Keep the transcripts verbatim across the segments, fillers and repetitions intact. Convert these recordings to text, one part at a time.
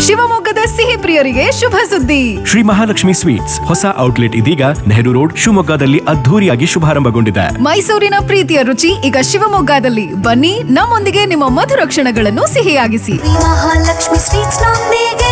ಶಿವಮೊಗ್ಗದ ಸಿಹಿ ಪ್ರಿಯರಿಗೆ ಶುಭ ಸುದ್ದಿ. ಶ್ರೀ ಮಹಾಲಕ್ಷ್ಮಿ ಸ್ವೀಟ್ಸ್ ಹೊಸ ಔಟ್ಲೆಟ್ ಇದೀಗ ನೆಹರು ರೋಡ್ ಶಿವಮೊಗ್ಗದಲ್ಲಿ ಅದ್ಧೂರಿಯಾಗಿ ಶುಭಾರಂಭಗೊಂಡಿದೆ. ಮೈಸೂರಿನ ಪ್ರೀತಿಯ ರುಚಿ ಈಗ ಶಿವಮೊಗ್ಗದಲ್ಲಿ. ಬನ್ನಿ, ನಮ್ಮೊಂದಿಗೆ ನಿಮ್ಮ ಮಧುರ ಕ್ಷಣಗಳನ್ನು ಸಿಹಿಯಾಗಿಸಿ. ಮಹಾಲಕ್ಷ್ಮಿ ಸ್ವೀಟ್ಸ್ ನೊಂದಿಗೆ.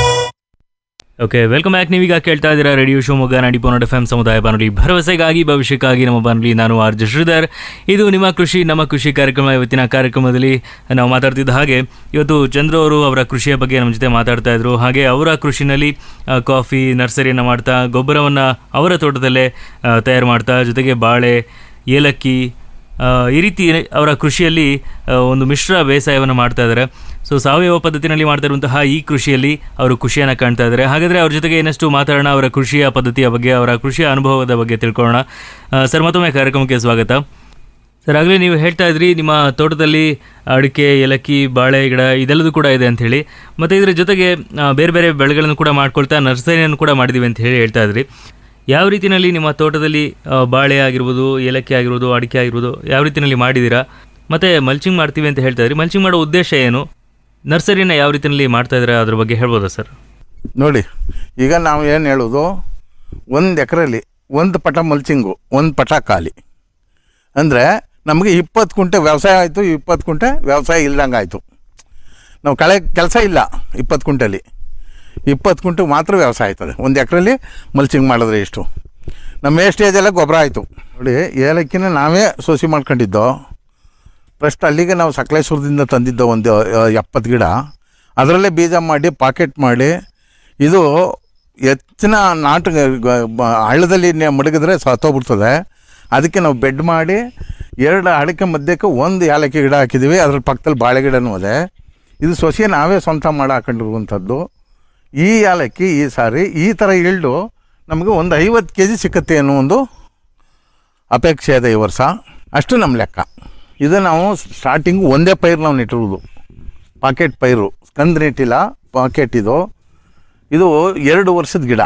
Okay, welcome back. ನೀವೀಗ ಕೇಳ್ತಾ ಇದ್ದೀರಾ ರೇಡಿಯೋ ಶಿವಮೊಗ್ಗ ನಾಡಿ ಪಾಯಿಂಟ್ ಎಫ್ ಎಂ ಸಮುದಾಯ ಬಾನುಲಿ, ಭರವಸೆಗಾಗಿ ಭವಿಷ್ಯಕ್ಕಾಗಿ ನಮ್ಮ ಬಾನುಲಿ. ನಾನು ಆರ್ ಜೆ ಶ್ರೀಧರ್. ಇದು ನಿಮ್ಮ ಕೃಷಿ ನಮ್ಮ ಕೃಷಿ ಕಾರ್ಯಕ್ರಮ. ಇವತ್ತಿನ ಕಾರ್ಯಕ್ರಮದಲ್ಲಿ ನಾವು ಮಾತಾಡ್ತಿದ್ದ ಹಾಗೆ ಇವತ್ತು ಚಂದ್ರು ಅವರು ಅವರ ಕೃಷಿಯ ಬಗ್ಗೆ ನಮ್ಮ ಜೊತೆ ಮಾತಾಡ್ತಾ ಇದ್ರು. ಹಾಗೆ ಅವರ ಕೃಷಿನಲ್ಲಿ ಕಾಫಿ ನರ್ಸರಿಯನ್ನು ಮಾಡ್ತಾ, ಗೊಬ್ಬರವನ್ನು ಅವರ ತೋಟದಲ್ಲೇ ತಯಾರು ಮಾಡ್ತಾ, ಜೊತೆಗೆ ಬಾಳೆ, ಏಲಕ್ಕಿ, ಈ ರೀತಿ ಅವರ ಕೃಷಿಯಲ್ಲಿ ಒಂದು ಮಿಶ್ರ ಬೇಸಾಯವನ್ನು ಮಾಡ್ತಾ ಇದ್ದಾರೆ. ಸೊ ಸಾವಯವ ಪದ್ಧತಿನಲ್ಲಿ ಮಾಡ್ತಾ ಇರುವಂತಹ ಈ ಕೃಷಿಯಲ್ಲಿ ಅವರು ಖುಷಿಯನ್ನು ಕಾಣ್ತಾ ಇದ್ದಾರೆ. ಹಾಗಾದರೆ ಅವ್ರ ಜೊತೆಗೆ ಇನ್ನಷ್ಟು ಮಾತಾಡೋಣ, ಅವರ ಕೃಷಿಯ ಪದ್ಧತಿಯ ಬಗ್ಗೆ, ಅವರ ಕೃಷಿಯ ಅನುಭವದ ಬಗ್ಗೆ ತಿಳ್ಕೊಳ್ಳೋಣ. ಸರ್, ಮತ್ತೊಮ್ಮೆ ಕಾರ್ಯಕ್ರಮಕ್ಕೆ ಸ್ವಾಗತ. ಸರ್, ಆಗಲೇ ನೀವು ಹೇಳ್ತಾ ಇದ್ರಿ ನಿಮ್ಮ ತೋಟದಲ್ಲಿ ಅಡಿಕೆ, ಏಲಕ್ಕಿ, ಬಾಳೆ ಗಿಡ ಇದೆಲ್ಲದೂ ಕೂಡ ಇದೆ ಅಂತ ಹೇಳಿ, ಮತ್ತು ಇದರ ಜೊತೆಗೆ ಬೇರೆ ಬೇರೆ ಬೆಳೆಗಳನ್ನು ಕೂಡ ಮಾಡ್ಕೊಳ್ತಾ ನರ್ಸರಿಯನ್ನು ಕೂಡ ಮಾಡಿದ್ದೀವಿ ಅಂತ ಹೇಳಿ ಹೇಳ್ತಾ ಇದ್ರಿ. ಯಾವ ರೀತಿಯಲ್ಲಿ ನಿಮ್ಮ ತೋಟದಲ್ಲಿ ಬಾಳೆ ಆಗಿರ್ಬೋದು, ಏಲಕ್ಕಿ ಆಗಿರ್ಬೋದು, ಅಡಿಕೆ ಆಗಿರ್ಬೋದು ಯಾವ ರೀತಿಯಲ್ಲಿ ಮಾಡಿದ್ದೀರಾ? ಮತ್ತು ಮಲ್ಚಿಂಗ್ ಮಾಡ್ತೀವಿ ಅಂತ ಹೇಳ್ತಾ ಇದ್ರಿ. ಮಲ್ಚಿಂಗ್ ಮಾಡೋ ಉದ್ದೇಶ ಏನು? ನರ್ಸರಿನ ಯಾವ ರೀತಿಯಲ್ಲಿ ಮಾಡ್ತಾ ಇದ್ದೀರಾ ಅದ್ರ ಬಗ್ಗೆ ಹೇಳ್ಬೋದಾ ಸರ್? ನೋಡಿ, ಈಗ ನಾವು ಏನು ಹೇಳೋದು, ಒಂದು ಎಕರೆಲಿ ಒಂದು ಪಟ ಮಲ್ಚಿಂಗು, ಒಂದು ಪಟ ಖಾಲಿ ಅಂದರೆ ನಮಗೆ ಇಪ್ಪತ್ತು ಕುಂಟೆ ವ್ಯವಸಾಯ ಆಯಿತು, ಇಪ್ಪತ್ತು ಕುಂಟೆ ವ್ಯವಸಾಯ ಇಲ್ದಂಗೆ ಆಯಿತು. ನಾವು ಕಳೆ ಕೆಲಸ ಇಲ್ಲ ಇಪ್ಪತ್ತು ಕುಂಟೆಲಿ, ಇಪ್ಪತ್ತು ಕುಂಟೆ ಮಾತ್ರ ವ್ಯವಸಾಯ ಆಯ್ತದೆ. ಒಂದು ಎಕರೆಲಿ ಮಲ್ಚಿಂಗ್ ಮಾಡಿದ್ರೆ ಇಷ್ಟು ನಮ್ಮ ವೇಸ್ಟೇಜೆಲ್ಲ ಗೊಬ್ಬರ ಆಯಿತು. ನೋಡಿ, ಏಲಕ್ಕಿನ ನಾವೇ ಸೋಸಿ ಮಾಡ್ಕೊಂಡಿದ್ದೋ. ಫಸ್ಟ್ ಅಲ್ಲಿಗೆ ನಾವು ಸಕಲೇಶ್ವರದಿಂದ ತಂದಿದ್ದೋ ಒಂದು ಎಪ್ಪತ್ತು ಗಿಡ. ಅದರಲ್ಲೇ ಬೀಜ ಮಾಡಿ ಪಾಕೆಟ್ ಮಾಡಿ, ಇದು ಹೆಚ್ಚಿನ ನಾಟು ಹಳ್ಳದಲ್ಲಿ ಮಡಗಿದ್ರೆ ಸತ್ತೋಗ್ಬಿಡ್ತದೆ. ಅದಕ್ಕೆ ನಾವು ಬೆಡ್ ಮಾಡಿ ಎರಡು ಅಡಿಕೆ ಮಧ್ಯಕ್ಕೆ ಒಂದು ಏಲಕ್ಕಿ ಗಿಡ ಹಾಕಿದ್ದೀವಿ. ಅದ್ರ ಪಕ್ಕದಲ್ಲಿ ಬಾಳೆ ಗಿಡನೂ ಇದೆ. ಇದು ಸೊಸೆ ನಾವೇ ಸ್ವಂತ ಮಾಡಿ ಹಾಕೊಂಡಿರುವಂಥದ್ದು. ಈ ಏಲಕ್ಕಿ ಈ ಸಾರಿ ಈ ಥರ ಇಳ್ಡು ನಮಗೆ ಒಂದು ಐವತ್ತು ಕೆ ಜಿ ಸಿಕ್ಕತ್ತೆ ಅನ್ನೋ ಒಂದು ಅಪೇಕ್ಷೆ ಇದೆ ಈ ವರ್ಷ. ಅಷ್ಟು ನಮ್ಮ ಲೆಕ್ಕ. ಇದು ನಾವು ಸ್ಟಾರ್ಟಿಂಗು ಒಂದೇ ಪೈರು ನಾವು ನೆಟ್ಟಿರೋದು, ಪಾಕೆಟ್ ಪೈರು, ಕಂದು ನೆಟ್ಟಿಲ್ಲ, ಪಾಕೆಟ್. ಇದು ಇದು ಎರಡು ವರ್ಷದ ಗಿಡ.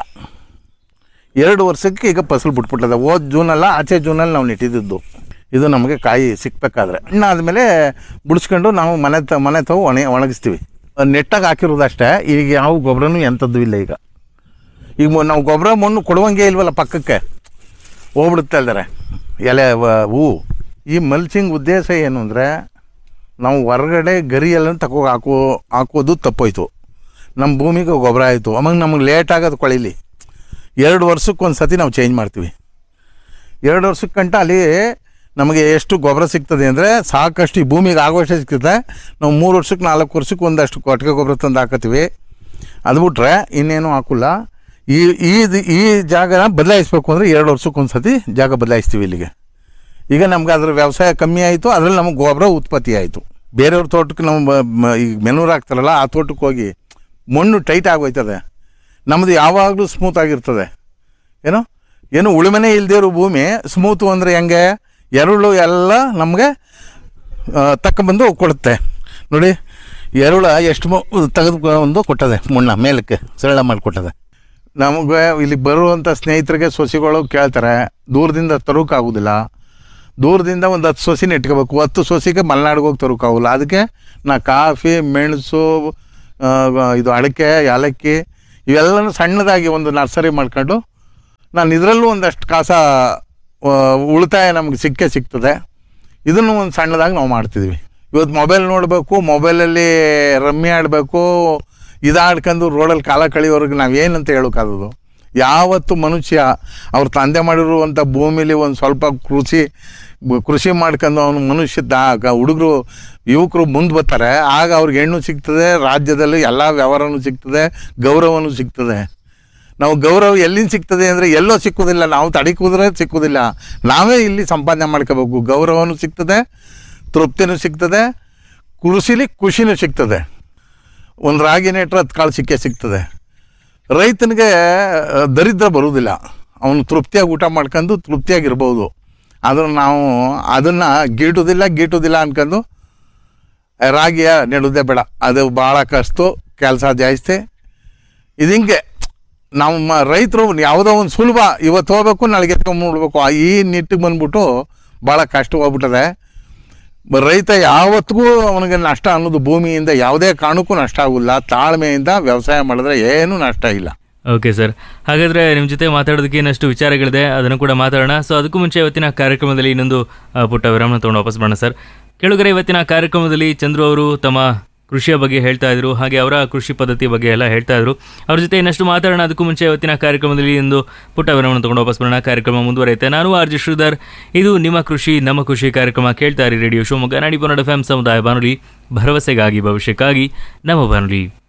ಎರಡು ವರ್ಷಕ್ಕೆ ಈಗ ಫಸಲು ಬಿಟ್ಬಿಟ್ಟದೆ. ಹೋದ ಜೂನಲ್ಲ, ಆಚೆ ಜೂನಲ್ಲಿ ನಾವು ನೆಟ್ಟಿದ್ದು. ಇದು ನಮಗೆ ಕಾಯಿ ಸಿಕ್ಕಬೇಕಾದ್ರೆ ಹಣ್ಣಾದಮೇಲೆ ಬಿಡಿಸ್ಕೊಂಡು ನಾವು ಮನೆ ತ ಮನೆ ತಾವು ಒಣ ಒಣಗಿಸ್ತೀವಿ. ನೆಟ್ಟಾಗಿ ಹಾಕಿರೋದು ಅಷ್ಟೇ. ಈಗ ಯಾವ ಗೊಬ್ಬರನೂ ಎಂಥದ್ದು ಇಲ್ಲ. ಈಗ ಈಗ ನಾವು ಗೊಬ್ಬರ ಮಣ್ಣು ಕೊಡುವಂಗೆ ಇಲ್ವಲ್ಲ, ಪಕ್ಕಕ್ಕೆ ಹೋಗ್ಬಿಡುತ್ತಾ ಇದ್ದಾರೆ ಎಲೆ ಹೂವು. ಈ ಮಲ್ಚಿಂಗ್ ಉದ್ದೇಶ ಏನು ಅಂದರೆ, ನಾವು ಹೊರಗಡೆ ಗರಿಯೆಲ್ಲ ತಗೋ ಹಾಕೋ ಹಾಕೋದು ತಪ್ಪೋಯ್ತು. ನಮ್ಮ ಭೂಮಿಗೆ ಗೊಬ್ಬರ ಆಯಿತು. ಆಮೇಲೆ ನಮಗೆ ಲೇಟ್ ಆಗೋದು ಕೊಳೀಲಿ. ಎರಡು ವರ್ಷಕ್ಕೊಂದು ಸತಿ ನಾವು ಚೇಂಜ್ ಮಾಡ್ತೀವಿ. ಎರಡು ವರ್ಷಕ್ಕೆ ಗಂಟ ಅಲ್ಲಿ ನಮಗೆ ಎಷ್ಟು ಗೊಬ್ಬರ ಸಿಗ್ತದೆ ಅಂದರೆ ಸಾಕಷ್ಟು ಈ ಭೂಮಿಗೆ ಆಗೋಷ್ಟೇ ಸಿಗ್ತದೆ. ನಾವು ಮೂರು ವರ್ಷಕ್ಕೆ ನಾಲ್ಕು ವರ್ಷಕ್ಕೆ ಒಂದಷ್ಟು ಕೊಟ್ಟಿಗೆ ಗೊಬ್ಬರ ತಂದು ಹಾಕತ್ತೀವಿ. ಅದು ಬಿಟ್ರೆ ಇನ್ನೇನು ಹಾಕೋಲ್ಲ. ಈ ಈ ಈ ಜಾಗನ ಬದಲಾಯಿಸ್ಬೇಕು ಅಂದರೆ ಎರಡು ವರ್ಷಕ್ಕೊಂದು ಸತಿ ಜಾಗ ಬದಲಾಯಿಸ್ತೀವಿ ಇಲ್ಲಿಗೆ. ಈಗ ನಮ್ಗೆ ಅದ್ರ ವ್ಯವಸಾಯ ಕಮ್ಮಿ ಆಯಿತು, ಅದರಲ್ಲಿ ನಮಗೆ ಗೊಬ್ಬರ ಉತ್ಪತ್ತಿ ಆಯಿತು. ಬೇರೆಯವ್ರ ತೋಟಕ್ಕೆ ನಾವು ಈಗ ಮೆನೂರು ಹಾಕ್ತಾರಲ್ಲ, ಆ ತೋಟಕ್ಕೆ ಹೋಗಿ ಮಣ್ಣು ಟೈಟ್ ಆಗೋಯ್ತದೆ. ನಮ್ಮದು ಯಾವಾಗಲೂ ಸ್ಮೂತ್ ಆಗಿರ್ತದೆ. ಏನೋ ಏನು ಉಳುಮೆನೇ ಇಲ್ಲದೇ ಇರೋ ಭೂಮಿ ಸ್ಮೂತು ಅಂದರೆ ಹೆಂಗೆ, ಎರುಳು ಎಲ್ಲ ನಮಗೆ ತಕ್ಕಂಬಂದು ಕೊಡುತ್ತೆ. ನೋಡಿ, ಎರುಳ ಎಷ್ಟು ತೆಗೆದುಕೊಂಡು ಕೊಟ್ಟದೆ, ಮಣ್ಣ ಮೇಲಕ್ಕೆ ಸರಳ ಮಾಡಿಕೊಟ್ಟದೆ. ನಮಗೆ ಇಲ್ಲಿ ಬರುವಂಥ ಸ್ನೇಹಿತರಿಗೆ ಸೊಸೆಗಳು ಕೇಳ್ತಾರೆ, ದೂರದಿಂದ ತರೋಕ್ಕಾಗೋದಿಲ್ಲ. ದೂರದಿಂದ ಒಂದು ಹತ್ತು ಸೊಸೆನ ಇಟ್ಕೋಬೇಕು. ಹತ್ತು ಸೊಸೆಗೆ ಮಲೆನಾಡಿಗೆ ಹೋಗಿ ತರೋಕ್ಕಾಗೋಲ್ಲ. ಅದಕ್ಕೆ ನಾ ಕಾಫಿ, ಮೆಣಸು, ಇದು ಅಡಿಕೆ, ಏಲಕ್ಕಿ ಇವೆಲ್ಲನೂ ಸಣ್ಣದಾಗಿ ಒಂದು ನರ್ಸರಿ ಮಾಡ್ಕೊಂಡು ನಾನು ಇದರಲ್ಲೂ ಒಂದಷ್ಟು ಕಾಸ ಉಳಿತಾಯ ನಮಗೆ ಸಿಕ್ಕೇ ಸಿಗ್ತದೆ. ಇದನ್ನು ಒಂದು ಸಣ್ಣದಾಗಿ ನಾವು ಮಾಡ್ತಿದ್ವಿ. ಇವತ್ತು ಮೊಬೈಲ್ ನೋಡಬೇಕು, ಮೊಬೈಲಲ್ಲಿ ರಮ್ಮಿ ಆಡಬೇಕು, ಇದಾಡ್ಕೊಂಡು ರೋಡಲ್ಲಿ ಕಾಲ ಕಳೆಯೋರ್ಗೆ ನಾವೇನಂತ ಹೇಳೋಕ್ಕಾಗೋದು? ಯಾವತ್ತು ಮನುಷ್ಯ ಅವ್ರ ತಂದೆ ಮಾಡಿರುವಂಥ ಭೂಮಿಲಿ ಒಂದು ಸ್ವಲ್ಪ ಕೃಷಿ ಕೃಷಿ ಮಾಡ್ಕೊಂಡು ಅವನು ಮನುಷ್ಯದ ಹುಡುಗರು ಯುವಕರು ಮುಂದೆ ಬರ್ತಾರೆ. ಆಗ ಅವ್ರಿಗೆ ಹೆಣ್ಣು ಸಿಗ್ತದೆ, ರಾಜ್ಯದಲ್ಲಿ ಎಲ್ಲ ವ್ಯವಹಾರನೂ ಸಿಗ್ತದೆ, ಗೌರವನೂ ಸಿಗ್ತದೆ. ನಾವು ಗೌರವ ಎಲ್ಲಿಂದ ಸಿಗ್ತದೆ ಅಂದರೆ ಎಲ್ಲೋ ಸಿಕ್ಕೋದಿಲ್ಲ. ನಾವು ತಡಿಕೋದ್ರೆ ಸಿಕ್ಕೋದಿಲ್ಲ. ನಾವೇ ಇಲ್ಲಿ ಸಂಪಾದನೆ ಮಾಡ್ಕೋಬೇಕು. ಗೌರವನೂ ಸಿಗ್ತದೆ, ತೃಪ್ತಿನೂ ಸಿಗ್ತದೆ, ಕೃಷಿಲಿ ಖುಷಿನೂ ಸಿಗ್ತದೆ. ಒಂದು ರಾಗಿ ನೆಟ್ರೆ ಹತ್ತು ಕಾಳು ಸಿಕ್ಕೇ ಸಿಗ್ತದೆ. ರೈತನಿಗೆ ದರಿದ್ರ ಬರುವುದಿಲ್ಲ. ಅವನು ತೃಪ್ತಿಯಾಗಿ ಊಟ ಮಾಡ್ಕೊಂಡು ತೃಪ್ತಿಯಾಗಿರ್ಬೋದು. ಆದ್ರೆ ನಾವು ಅದನ್ನು ಗೀಟೋದಿಲ್ಲ ಗೀಟೋದಿಲ್ಲ ಅನ್ಕೊಂಡು ರಾಗಿಯ ನೆಡೋದೇ ಬೇಡ, ಅದು ಭಾಳ ಕಷ್ಟ, ಕೆಲಸ ಜಾಸ್ತಿ. ಇದು ಹಿಂಗೆ ನಾವು ಮ ರೈತರು ಯಾವುದೋ ಒಂದು ಸುಲಭ, ಇವತ್ತು ಹೋಗ್ಬೇಕು ನಾಳೆಗೆ ಎತ್ಕೊಂಡ್ಬಿಡ್ಬೇಕು, ಈ ನಿಟ್ಟಿಗೆ ಬಂದ್ಬಿಟ್ಟು ಭಾಳ ಕಷ್ಟ ಹೋಗ್ಬಿಟ್ಟದೆ. ರೈತ ಯಾವತ್ತಿಗೂ ಅವನಿಗೆ ನಷ್ಟ ಅನ್ನೋದು ಭೂಮಿಯಿಂದ ಯಾವುದೇ ಕಾರಣಕ್ಕೂ ನಷ್ಟ ಆಗೋಲ್ಲ. ತಾಳ್ಮೆಯಿಂದ ವ್ಯವಸಾಯ ಮಾಡಿದ್ರೆ ಏನೂ ನಷ್ಟ ಇಲ್ಲ. ಓಕೆ ಸರ್, ಹಾಗಾದರೆ ನಿಮ್ಮ ಜೊತೆ ಮಾತಾಡೋದಕ್ಕೆ ಇನ್ನಷ್ಟು ವಿಚಾರಗಳಿದೆ, ಅದನ್ನು ಕೂಡ ಮಾತಾಡೋಣ. ಸೊ ಅದಕ್ಕೂ ಮುಂಚೆ ಇವತ್ತಿನ ಕಾರ್ಯಕ್ರಮದಲ್ಲಿ ಇನ್ನೊಂದು ಆ, ಪುಟ್ಟ ವಿರಾಮನ ತೊಗೊಂಡು ವಾಪಸ್ ಬರೋಣ ಸರ್. ಕೇಳುಗರೆ, ಇವತ್ತಿನ ಕಾರ್ಯಕ್ರಮದಲ್ಲಿ ಚಂದ್ರು ಅವರು ತಮ್ಮ ಕೃಷಿಯ ಬಗ್ಗೆ ಹೇಳ್ತಾ ಇದ್ರು, ಹಾಗೆ ಅವರ ಕೃಷಿ ಪದ್ಧತಿ ಬಗ್ಗೆ ಎಲ್ಲ ಹೇಳ್ತಾ ಇದ್ರು. ಅವ್ರ ಜೊತೆ ಇನ್ನಷ್ಟು ಮಾತಾಡೋಣ. ಅದಕ್ಕೂ ಮುಂಚೆ ಇವತ್ತಿನ ಕಾರ್ಯಕ್ರಮದಲ್ಲಿ ಒಂದು ಪುಟ್ಟ ವಿರಾಮನ ತೊಗೊಂಡು ವಾಪಸ್ ಬರೋಣ. ಕಾರ್ಯಕ್ರಮ ಮುಂದುವರೆಯುತ್ತೆ. ನಾನು ಆರ್ ಜೆ ಶ್ರೀಧರ್, ಇದು ನಿಮ್ಮ ಕೃಷಿ ನಮ್ಮ ಕೃಷಿ ಕಾರ್ಯಕ್ರಮ. ಕೇಳ್ತಾ ಇರಿ ರೇಡಿಯೋ ಶಿವಮೊಗ್ಗ ನಾಡಿ ಪನ್ನಡ ಎಫ್ ಎಂ ಸಮುದಾಯ ಬಾನುಲಿ, ಭರವಸೆಗಾಗಿ ಭವಿಷ್ಯಕ್ಕಾಗಿ ನಮ್ಮ ಬಾನುಲಿ.